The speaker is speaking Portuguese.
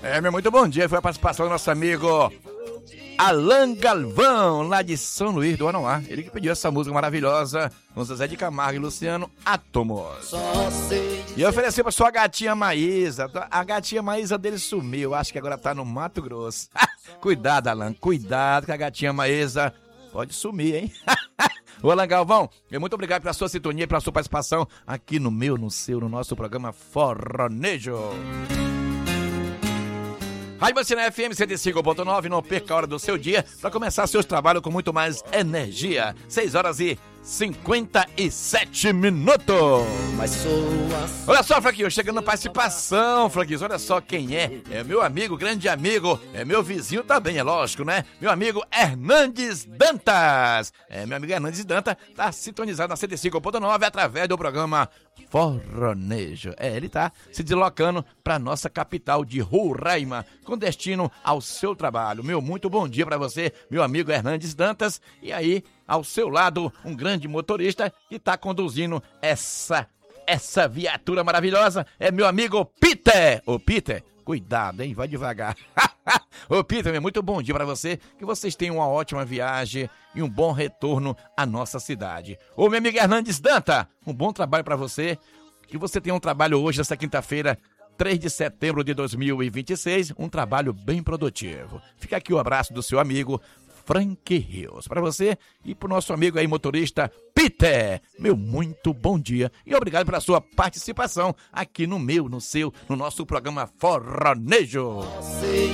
Meu muito bom dia. Foi a participação do nosso amigo Alan Galvão, lá de São Luís do Anoá. Ele que pediu essa música maravilhosa com Zezé de Camargo e Luciano, Átomos. E eu ofereci pra sua gatinha Maísa. A gatinha Maísa dele sumiu, acho que agora tá no Mato Grosso. Cuidado, Alan, cuidado que a gatinha Maísa pode sumir, hein? Ô Alan Galvão, muito obrigado pela sua sintonia e pela sua participação aqui no meu, no seu, no nosso programa Forronejo. Rádio Mansinã FM 105.9, não perca a hora do seu dia para começar seus trabalhos com muito mais energia. 6h57. Olha só, Franquinho, chegando na participação, Franquinho, olha só quem é. É meu amigo, grande amigo, é meu vizinho também, é lógico, né? Meu amigo Hernandes Dantas. Meu amigo Hernandes Dantas tá sintonizado na 105.9 através do programa Forronejo. Ele tá se deslocando para nossa capital de Roraima, com destino ao seu trabalho. Meu muito bom dia para você, meu amigo Hernandes Dantas. E aí, ao seu lado, um grande motorista que tá conduzindo essa viatura maravilhosa. É meu amigo Peter. Ô Peter, cuidado, hein? Vai devagar. Ô Peter, meu muito bom dia para você. Que vocês tenham uma ótima viagem e um bom retorno à nossa cidade. Ô meu amigo Hernandes Dantas, um bom trabalho para você. Que você tenha um trabalho hoje, nessa quinta-feira, 3 de setembro de 2026, um trabalho bem produtivo. Fica aqui o abraço do seu amigo Frank Rios, para você e para o nosso amigo aí motorista Peter. Meu muito bom dia e obrigado pela sua participação aqui no meu, no seu, no nosso programa Forronejo.